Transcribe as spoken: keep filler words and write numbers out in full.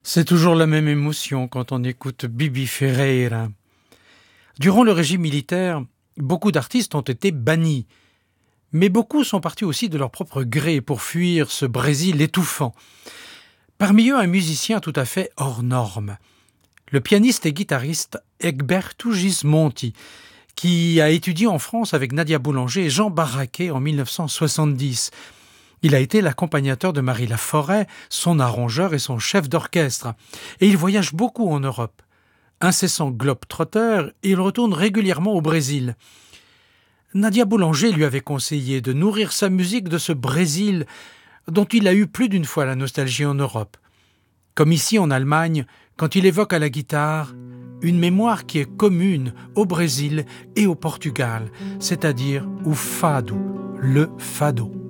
C'est toujours la même émotion quand on écoute Bibi Ferreira. Durant le régime militaire, beaucoup d'artistes ont été bannis, mais beaucoup sont partis aussi de leur propre gré pour fuir ce Brésil étouffant. Parmi eux, un musicien tout à fait hors norme, le pianiste et guitariste Egberto Gismonti, qui a étudié en France avec Nadia Boulanger et Jean Barraquet en mille neuf cent soixante-dix. Il a été l'accompagnateur de Marie Laforêt, son arrangeur et son chef d'orchestre. Et il voyage beaucoup en Europe. Incessant globe-trotteur, il retourne régulièrement au Brésil. Nadia Boulanger lui avait conseillé de nourrir sa musique de ce Brésil dont il a eu plus d'une fois la nostalgie en Europe. Comme ici en Allemagne, quand il évoque à la guitare une mémoire qui est commune au Brésil et au Portugal, c'est-à-dire au fado, le fado.